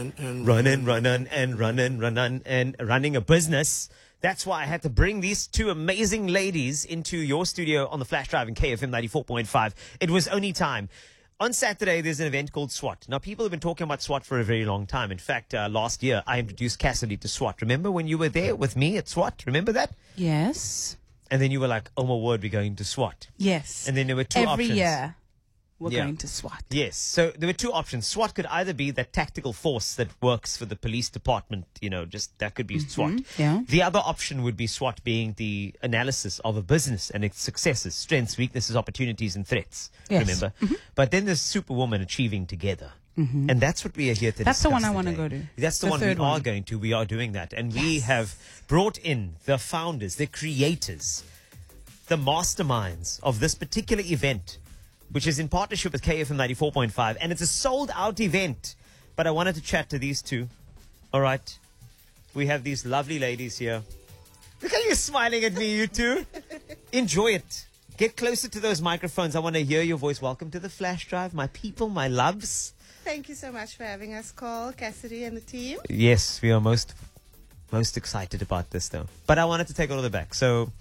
running a business. That's why I had to bring these two amazing ladies into your studio on the Flash Drive in KFM 94.5. It was only time. On Saturday, there's an event called SWAT. Now, people have been talking about SWAT for a very long time. In fact, last year, I introduced Cassidy to SWAT. Remember when you were there with me at SWAT? Remember that? Yes. And then you were like, oh my word, we're going to SWAT. Yes. And then there were two options. Every year, we're going to SWAT. Yes. So there were two options. SWAT could either be that tactical force that works for the police department, just that could be SWAT. Yeah. The other option would be SWAT being the analysis of a business and its successes, strengths, weaknesses, opportunities, and threats. Yes. Remember? But then there's Superwoman achieving together. And that's what we are here to That's discuss the one I want to today. go to. That's the one we third are one. going to. We are doing that. And we have brought in the founders, the creators, the masterminds of this particular event, which is in partnership with KFM 94.5. And it's a sold-out event. But I wanted to chat to these two. All right. We have these lovely ladies here. Look how you're smiling at me, you two. Enjoy it. Get closer to those microphones. I want to hear your voice. Welcome to the Flash Drive, my people, my loves. Thank you so much for having us, Carl, Cassidy, and the team. Yes, we are most excited about this, though. But I wanted to take it all the back. So,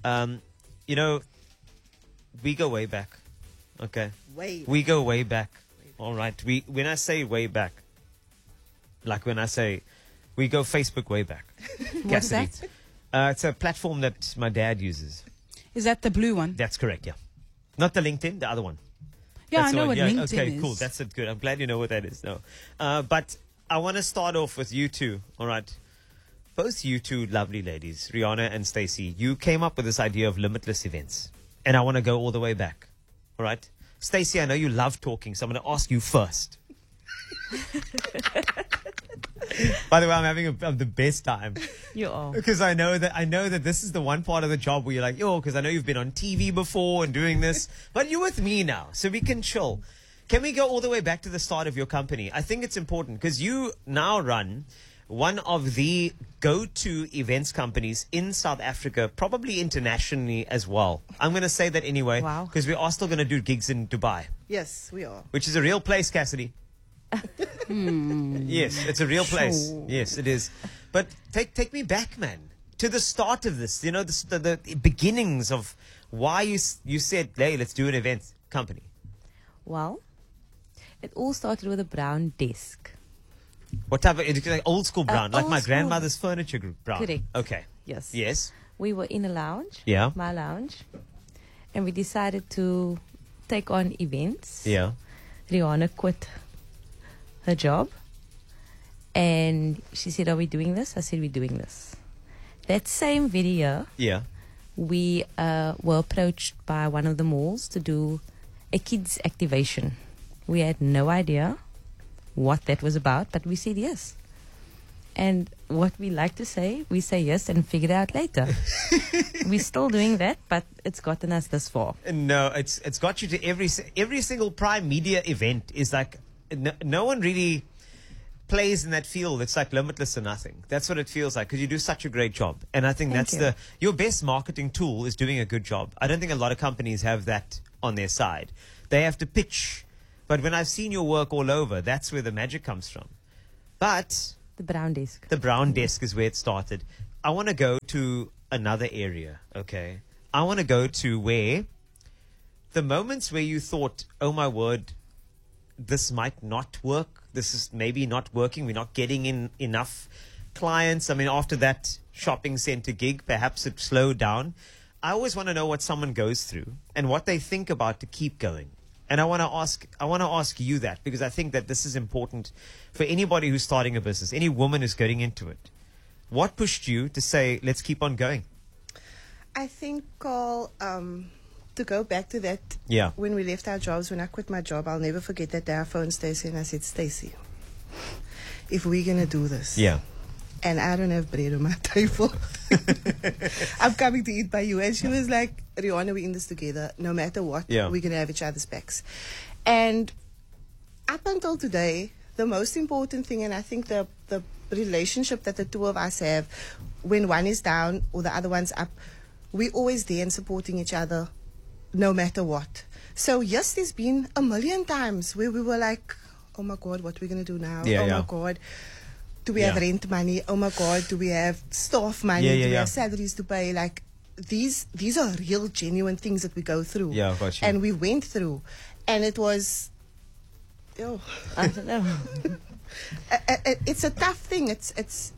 we go way back. Okay. We go way back. All right. When I say way back, like when I say we go Facebook way back. What is that? It's a platform that my dad uses. Is that the blue one? That's correct, yeah. Not the LinkedIn, the other one. Yeah, That's I know the what one. LinkedIn okay, is. cool. That's it. Good. I'm glad you know what that is. No, but I want to start off with you two. All right. Both you two lovely ladies, Rihanna and Stacey, you came up with this idea of limitless events. And I want to go all the way back. All right. Stacey, I know you love talking, so I'm going to ask you first. By the way, I'm having the best time. You are. Because I know that this is the one part of the job where you're like, because I know you've been on TV before and doing this, but you're with me now, so we can chill. Can we go all the way back to the start of your company? I think it's important because you now run one of the go-to events companies in South Africa, probably internationally as well. I'm going to say that anyway. Wow. Because we are still going to do gigs in Dubai. Yes, we are. Which is a real place, Cassidy. Yes, it's a real place. Sure. Yes, it is. But take me back, man, to the start of this. The beginnings of why you said, hey, let's do an event company. Well, it all started with a brown desk. What type of like old school brown, like old my school. grandmother's furniture group brown? Correct. Okay. Yes. Yes. We were in a lounge. Yeah. My lounge. And we decided to take on events. Yeah. Rihanna quit her job. And she said, are we doing this? I said, we're doing this. That same video, Yeah. we were approached by one of the malls to do a kids activation. We had no idea what that was about, but we said yes. And what we like to say, we say yes and figure it out later. We're still doing that, but it's gotten us this far. No, it's got you to every single Prime Media event is like no one really plays in that field. It's like limitless or nothing. That's what it feels like because you do such a great job. And I think Thank that's you. your best marketing tool is doing a good job. I don't think a lot of companies have that on their side. They have to pitch. But when I've seen your work all over, that's where the magic comes from. But The brown desk. the brown desk is where it started. I want to go to another area, okay? I want to go to where the moments where you thought, oh my word, this might not work. This is maybe not working. We're not getting in enough clients. I mean, after that shopping center gig, perhaps it slowed down. I always want to know what someone goes through and what they think about to keep going. And I want to ask you that because I think that this is important for anybody who's starting a business, any woman who's getting into it. What pushed you to say, let's keep on going? I think, Carl, to go back to that, Yeah. when we left our jobs, when I quit my job, I'll never forget that day I phoned Stacey and I said, Stacey, if we're going to do this, Yeah. and I don't have bread on my table, I'm coming to eat by you. And she was like, Rihanna, we're in this together. No matter what, Yeah. we're going to have each other's backs. And up until today, the most important thing, and I think the relationship that the two of us have, when one is down or the other one's up, we're always there and supporting each other no matter what. So yes, there's been a million times where we were like, oh my God, what are we going to do now? Yeah, oh yeah. my God, do we have Yeah. rent money? Oh my God, do we have staff money? Yeah, yeah, do we yeah. have salaries to pay? Like, these are real, genuine things that we go through. Yeah, got you. And we went through. And it was, oh, I don't know. it's a tough thing. It's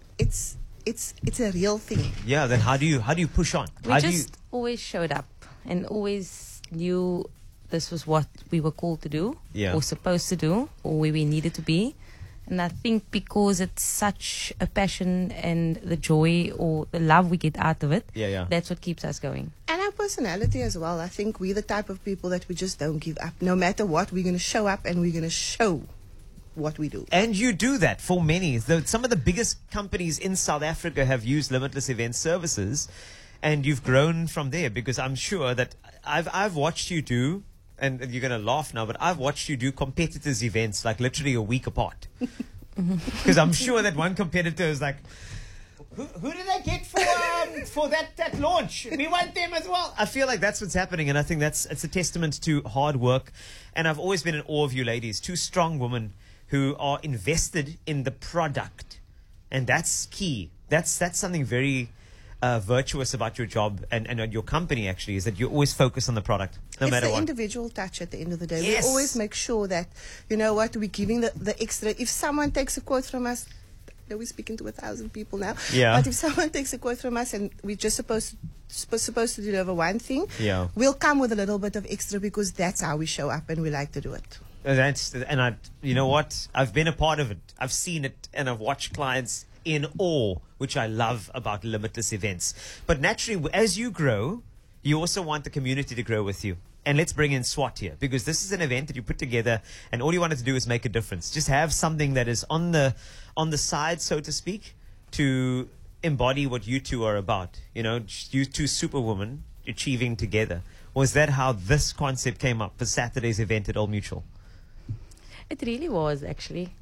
a real thing. Yeah, then how do you push on? We How do you, just always showed up and always knew this was what we were called to do, Yeah. or supposed to do, or where we needed to be. And I think because it's such a passion and the joy or the love we get out of it, Yeah, yeah. that's what keeps us going. And our personality as well. I think we're the type of people that we just don't give up. No matter what, we're going to show up and we're going to show what we do. And you do that for many. Some of the biggest companies in South Africa have used Limitless Event Services, and you've grown from there, because I'm sure that I've watched you do, and you're going to laugh now, but I've watched you do competitors' events like literally a week apart. Because I'm sure that one competitor is like, who did I get for that launch? We want them as well. I feel like that's what's happening, and I think it's a testament to hard work. And I've always been in awe of you ladies, two strong women who are invested in the product, and that's key. That's something very virtuous about your job and your company, actually, is that you always focus on the product, no It's matter the what. individual touch at the end of the day. Yes. We always make sure that, you know what, we're giving the extra. If someone takes a quote from us, we're speaking to 1,000 people now. Yeah. But if someone takes a quote from us and we're just supposed to deliver one thing, Yeah. we'll come with a little bit of extra, because that's how we show up and we like to do it. You know what? I've been a part of it. I've seen it, and I've watched clients in awe, which I love about Limitless Events. But naturally, as you grow, you also want the community to grow with you. And let's bring in SWAT here, because this is an event that you put together, and all you wanted to do is make a difference. Just have something that is on the side, so to speak, to embody what you two are about. You know, you two superwomen achieving together. Was that how this concept came up for Saturday's event at Old Mutual? It really was, actually.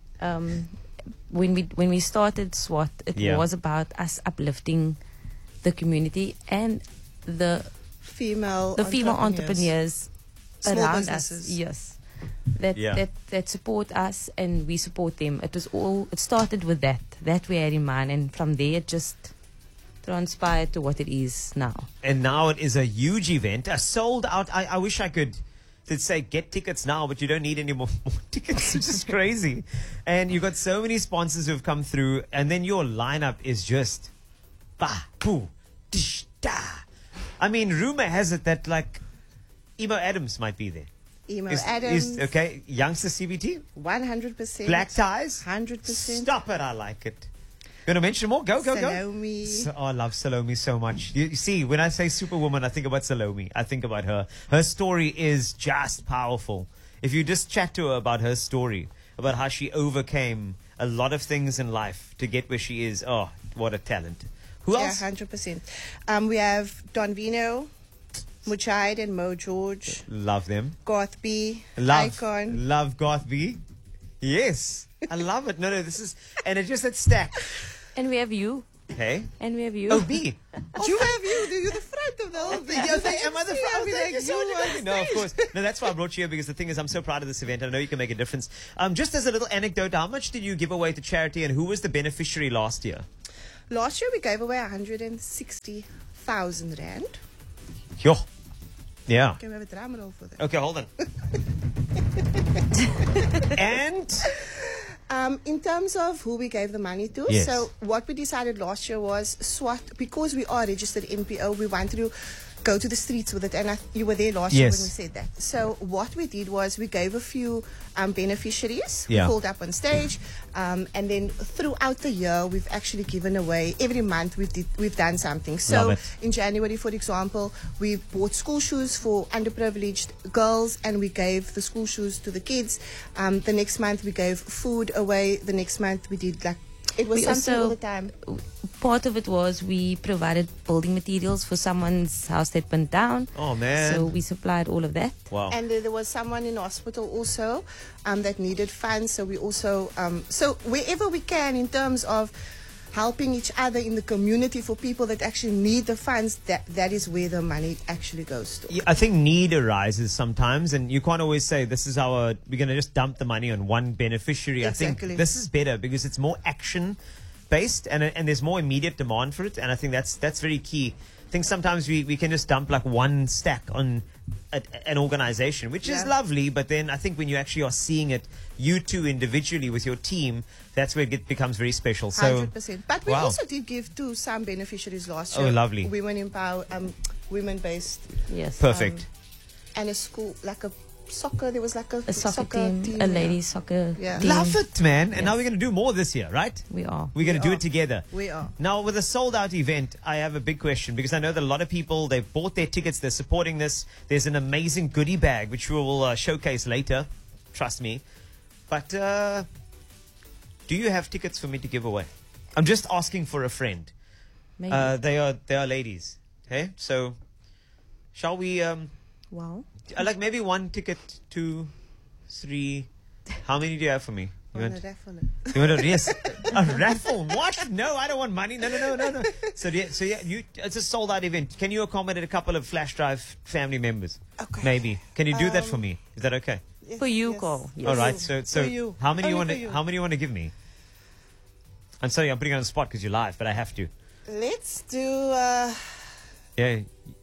When we started SWAT, it Yeah. was about us uplifting the community and the Female entrepreneurs Small around businesses. us. Yes. That, Yeah. that support us and we support them. It started with that we had in mind, and from there it just transpired to what it is now. And now it is a huge event, a sold out. I wish I could say get tickets now, but you don't need any more tickets, which is crazy. And you've got so many sponsors who have come through, and then your lineup is just ba poo dish da. I mean, rumor has it that like Emo Adams might be there. Emo Is Adams, okay, youngster CBT, 100%. black ties, 100%. Stop it, I like it. You want to mention more? Go. Salome. I love Salome so much. You see, when I say superwoman, I think about Salome. I think about her. Her story is just powerful. If you just chat to her about her story, about how she overcame a lot of things in life to get where she is, oh, what a talent. Who Yeah, else? 100%. We have Don Vino, Mujahid and Mo George, Love them. Garth B, Love Garth B. Yes. I love it. No, this is, and it's just that stack. And we have you. Hey? And we have you. Oh, B. You have you're the front of the whole thing. You're the Am I the MC, front? I'll be Thank like, you so you much. on No, of stage. course. No, that's why I brought you here, because the thing is, I'm so proud of this event. I know you can make a difference. Just as a little anecdote, how much did you give away to charity, and who was the beneficiary last year? Last year we gave away 160,000 rand. Yo. Yeah. Can we have a drum roll for that? Okay, hold on. And In terms of who we gave the money to, Yes. so what we decided last year was SWAT, because we are registered NPO, we wanted to go to the streets with it, and you were there last year Yes. when we said that. So what we did was we gave a few beneficiaries who Yeah. called up on stage, and then throughout the year we've actually given away. Every month we've done something. So Love it. in January, for example, we bought school shoes for underprivileged girls, and we gave the school shoes to the kids. The next month we gave food away. The next month we did it was We something also- all the time. Part of it was we provided building materials for someone's house that burnt down. oh man, So we supplied all of that. wow. And there was someone in hospital also that needed funds. So we also, so wherever we can, in terms of helping each other in the community for people that actually need the funds, that is where the money actually goes to. Yeah, I think need arises sometimes, and you can't always say this is we're going to just dump the money on one beneficiary. I Exactly. think this is better because it's more action based and there's more immediate demand for it, and I think that's very key. I think sometimes we can just dump like one stack on an organization, which is Yeah. lovely, but then I think when you actually are seeing it, you two individually with your team, that's where it becomes very special. So 100%. But we wow. also did give to some beneficiaries last Oh, year. lovely. Women empower, women-based, Yes. perfect. and a school, like a soccer. There was like a A soccer team, a ladies soccer Yeah. team. Love it, man. And now Yes. we're going to do more this year, right? We are. We're going to do are. it together. We are. Now, with a sold-out event, I have a big question because I know that a lot of people, they've bought their tickets, they're supporting this. There's an amazing goodie bag, which we will showcase later. Trust me. But do you have tickets for me to give away? I'm just asking for a friend. Maybe. They are ladies. Okay? So, shall we... Wow. like maybe 1 ticket, 2, 3... How many do you have for me? You On want- a raffle. you want a yes, a raffle? What? No, I don't want money. No. So yeah, it's a sold out event. Can you accommodate a couple of Flash Drive family members? Okay. Maybe. Can you do that for me? Is that okay? Yes, For you, yes. Cole. Yes. All right. So For you. how many you Only want for to? you. How many you want to give me? I'm sorry, I'm putting you on the spot because you're live, but I have to. Let's do Yeah. 10.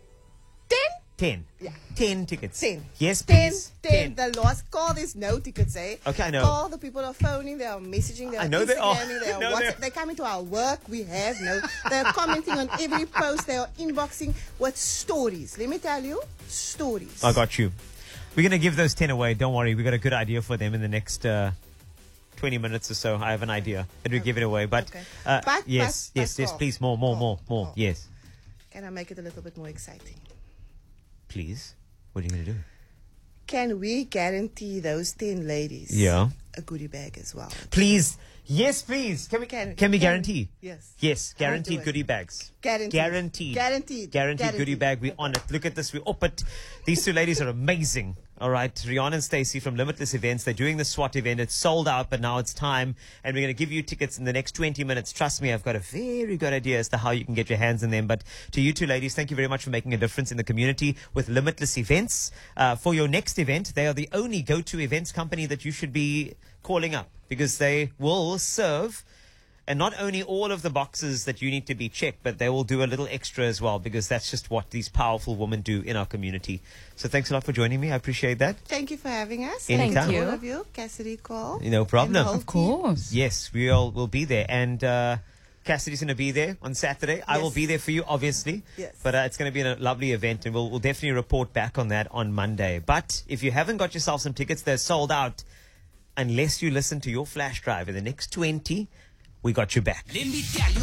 10. Yeah. 10 tickets. 10. Yes, 10, please. 10. The last call, there's no tickets, eh? Okay, I know. Call, the people are phoning, they are messaging, they are I know they are. Instagramming, they are No, WhatsApp. They come into our work, we have no. They are commenting on every post, they are inboxing with stories. Let me tell you, stories. I got you. We're going to give those 10 away. Don't worry. We've got a good idea for them in the next 20 minutes or so. I have an idea that we give it away. But, Okay. yes, Call. please. More. Call. Yes. Can I make it a little bit more exciting? Please. What are you going to do? Can we guarantee those 10 ladies Yeah. a goodie bag as well? Please. Yes, please. Can we guarantee? Yes. Yes, I'll guaranteed do it. goodie bags. Guaranteed. Guaranteed. Guaranteed. Guaranteed goodie Guaranteed. bag. We're on it. Look at this. We're up it. These two ladies are amazing. All right. Rihanna and Stacey from Limitless Events. They're doing the SWAT event. It's sold out, but now it's time. And we're going to give you tickets in the next 20 minutes. Trust me, I've got a very good idea as to how you can get your hands in them. But to you two ladies, thank you very much for making a difference in the community with Limitless Events. For your next event, they are the only go-to events company that you should be calling up because they will serve. And not only all of the boxes that you need to be checked, but they will do a little extra as well because that's just what these powerful women do in our community. So thanks a lot for joining me. I appreciate that. Thank you for having us. Anytime. Thank you. Thank All you. of you. Cassidy, Cole. No problem. and the whole Of course. Yes, we all will be there. And Cassidy's going to be there on Saturday. I will Yes. be there for you, obviously. Yes. But it's going to be a lovely event, and we'll definitely report back on that on Monday. But if you haven't got yourself some tickets, they're sold out. Unless you listen to your flash drive in the next 20, we got you back. Let me tell you